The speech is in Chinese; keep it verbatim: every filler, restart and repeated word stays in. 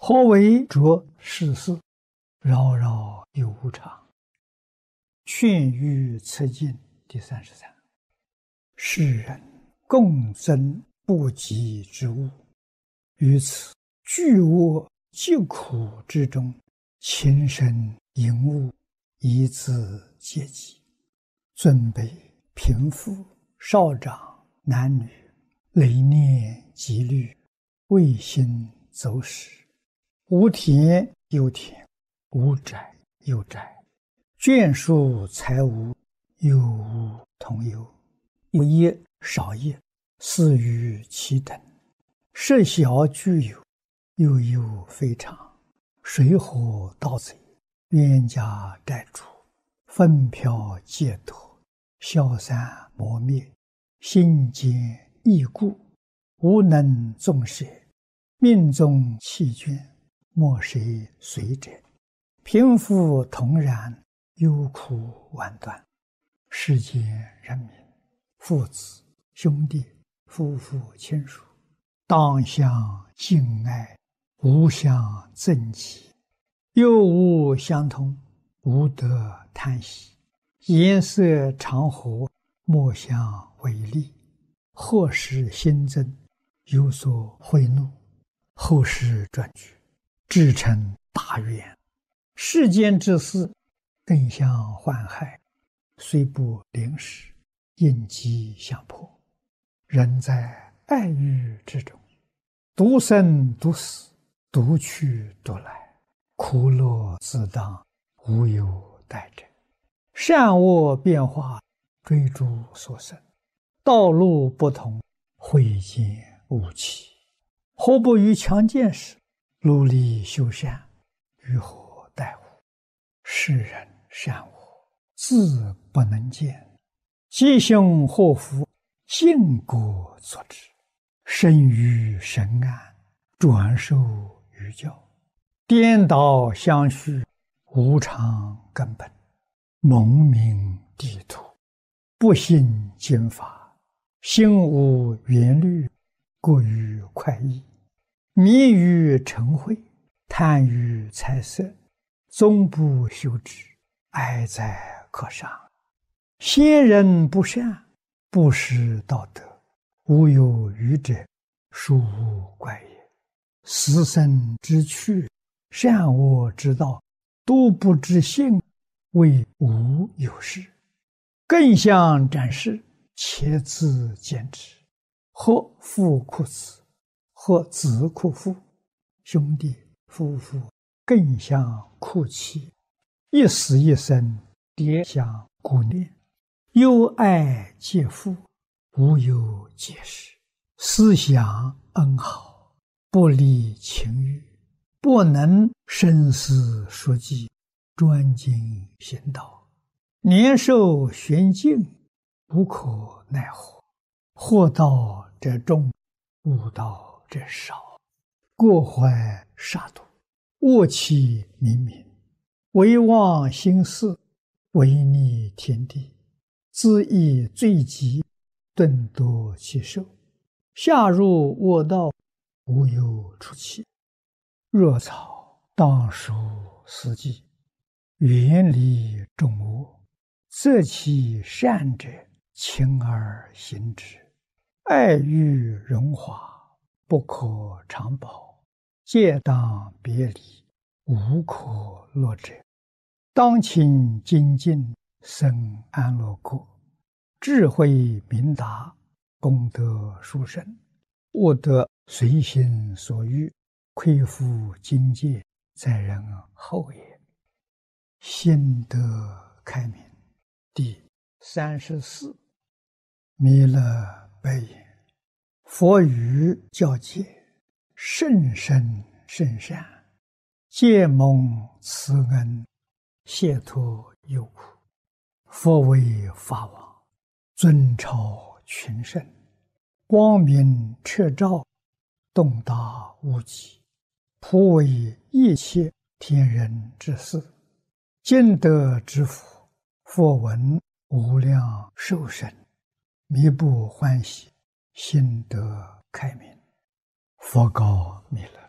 何为着世事？扰扰有无常。劝喻策进第三十三。世人共争不及之物，于此巨恶疾苦之中，情深淫恶，以自戒己。尊卑贫富少长男女，累念积虑，未心走使，无田有田，无宅有宅，眷属财物，有无同有，有业少业，似于其等，设小具有，有有非常，水火盗贼，冤家债主，纷飘借夺，消散磨灭，心坚易固，无能纵舍，命中弃捐，莫谁随者。贫富同然，忧苦万端。世间人民，父子兄弟夫妇亲属，当相敬爱，无相憎忌，又无相同，无得贪喜，颜色常和，莫相违逆。或使新增，有所贿赂，后世转举，至成大愿。世间之事，更相患害，虽不临时，应机相迫。人在爱欲之中，独生独死，独去独来，苦乐自当，无有待者。善恶变化，追逐所生，道路不同，慧见无期。何不于强健时，努力修善，于何待乎？世人善恶，自不能见，吉凶祸福，尽果作之。生于神安，转受于教，颠倒相续，无常根本，蒙明地土，不信经法，心无缘虑，过于快意，迷于尘秽，贪于财色，终不修之，哀哉可伤。先人不善，不识道德，无有余者，殊无怪也。死生之趣，善恶之道，都不知性，谓无有事。更相展示，且自见之。或父哭子，或子哭父，兄弟夫妇更相哭泣，一死一生，迭相顾念，忧爱皆父，无有解释。思想恩好，不离情欲，不能深思熟记，专精行道。年寿玄静，无可奈何。祸道者众，悟道者少。过怀杀戮，恶气冥冥，唯忘心事，违逆天地，自意罪极，顿夺其寿。下入恶道，无有出期。若草当属四季，远离众恶，择其善者，勤而行之。爱欲荣华，不可长保，戒当别离，无可乐者。当勤精进，生安乐国，智慧明达，功德殊胜，悟得随心所欲，亏负境界，在人后也。心得开明第三十四。弥勒白言：佛语教戒，甚深甚善，皆蒙慈恩，解脱忧苦。佛为法王，尊超群圣，光明彻照，洞达无极，普为一切天人之事。今得之福，佛闻无量寿生，弥不欢喜，心得开明。佛告弥勒：